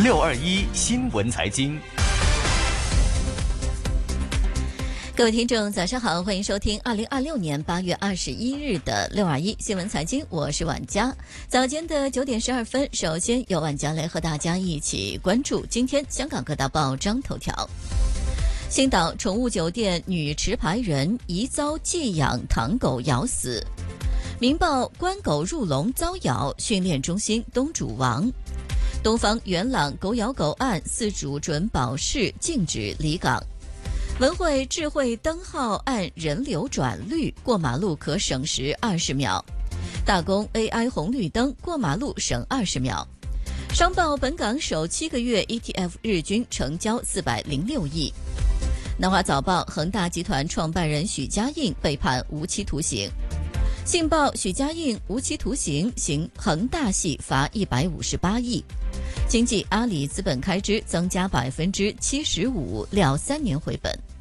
621新闻财经。 各位听众早上好，欢迎收听2026年8月21日的621新闻财经，我是婉佳。早间的9点12分，首先由婉佳来和大家一起关注今天香港各大报章头条。星岛宠物酒店女持牌人疑遭寄养唐狗咬死。明报关狗入笼遭咬，训练中心东主亡。东方元朗狗咬狗案，4主准保释，禁止离港。文汇智慧灯号按人流转绿，过马路可省时20秒。大公 AI 红绿灯过马路省20秒。商报本港首7个月 ETF 日均成交406亿。南华早报恒大集团创办人许家印被判无期徒刑。信报许家印无期徒刑，刑恒大系罚158亿。经济阿里资本开支增加75%，料3年回本。